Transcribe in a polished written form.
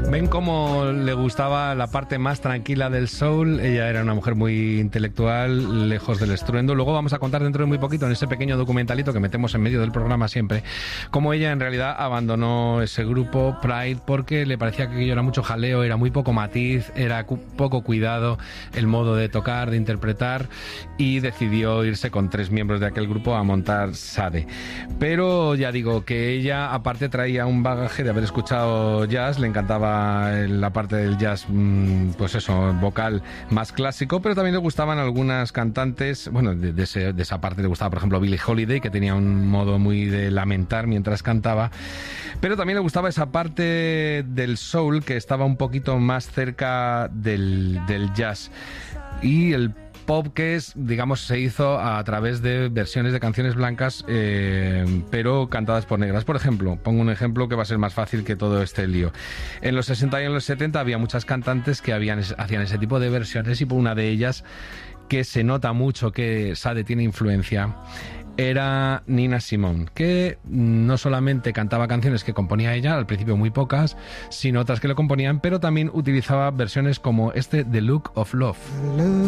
Ven cómo le gustaba la parte más tranquila del soul. Ella era una mujer muy intelectual, lejos del estruendo. Luego vamos a contar dentro de muy poquito, en ese pequeño documentalito que metemos en medio del programa siempre, cómo ella en realidad abandonó ese grupo Pride porque le parecía que aquello era mucho jaleo, era muy poco matiz, era poco cuidado el modo de tocar, de interpretar, y decidió irse con 3 miembros de aquel grupo a montar Sade. Pero ya digo que ella aparte traía un bagaje de haber escuchado jazz, le encantaba la parte del jazz, pues eso, vocal más clásico, pero también le gustaban algunas cantantes, bueno, de esa parte le gustaba, por ejemplo, Billie Holiday, que tenía un modo muy de lamentar mientras cantaba, pero también le gustaba esa parte del soul que estaba un poquito más cerca del jazz. Y el pop que es, digamos, se hizo a través de versiones de canciones blancas, pero cantadas por negras. Por ejemplo, pongo un ejemplo que va a ser más fácil que todo este lío. En los 60 y en los 70 había muchas cantantes que hacían ese tipo de versiones, y por una de ellas, que se nota mucho que Sade tiene influencia, era Nina Simone, que no solamente cantaba canciones que componía ella, al principio muy pocas, sino otras que le componían, pero también utilizaba versiones como The Look of Love.